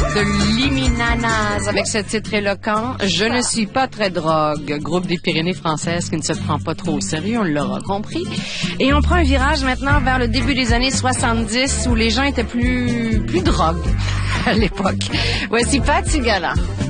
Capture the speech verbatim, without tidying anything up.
de Liminanas avec ce titre éloquent. Je ne suis pas très drogue. Groupe des Pyrénées françaises qui ne se prend pas trop au sérieux, on l'aura compris. Et on prend un virage maintenant vers le début des années soixante-dix où les gens étaient plus, plus drogue à l'époque. Voici Pat Sigala.